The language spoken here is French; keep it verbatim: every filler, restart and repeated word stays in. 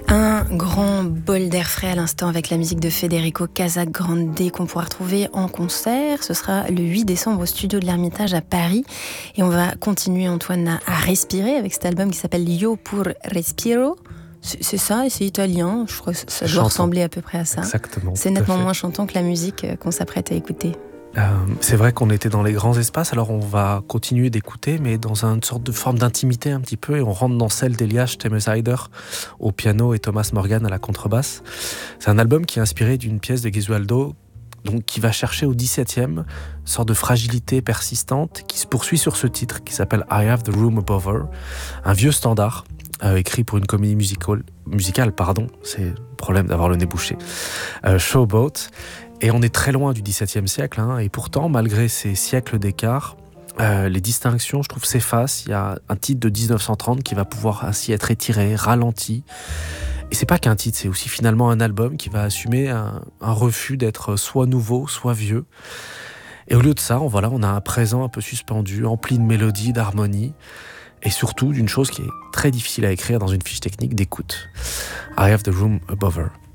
Un grand bol d'air frais à l'instant avec la musique de Federico Casagrande qu'on pourra retrouver en concert. Ce sera le huit décembre au studio de l'Ermitage à Paris. Et on va continuer, Antoine, à, à respirer avec cet album qui s'appelle Io pur respiro. C'est, c'est ça, et c'est italien. Je crois que ça doit Chantant. ressembler à peu près à ça. Exactement. C'est nettement moins chantant que la musique qu'on s'apprête à écouter. Euh, c'est vrai qu'on était dans les grands espaces, alors on va continuer d'écouter, mais dans une sorte de forme d'intimité un petit peu, et on rentre dans celle d'Elias Themesheider au piano et Thomas Morgan à la contrebasse. C'est un album qui est inspiré d'une pièce de Gesualdo, donc qui va chercher au dix-septième, une sorte de fragilité persistante qui se poursuit sur ce titre qui s'appelle I Have the Room Above Her, un vieux standard euh, écrit pour une comédie musicale, musicale pardon, c'est le problème d'avoir le nez bouché, euh, Showboat. Et on est très loin du dix-septième siècle, hein, et pourtant, malgré ces siècles d'écart, euh, les distinctions, je trouve, s'effacent. Il y a un titre de dix-neuf cent trente qui va pouvoir ainsi être étiré, ralenti. Et c'est pas qu'un titre, c'est aussi finalement un album qui va assumer un, un refus d'être soit nouveau, soit vieux. Et au lieu de ça, on, voilà, on a un présent un peu suspendu, empli de mélodies, d'harmonies, et surtout d'une chose qui est très difficile à écrire dans une fiche technique d'écoute. I have the room above her.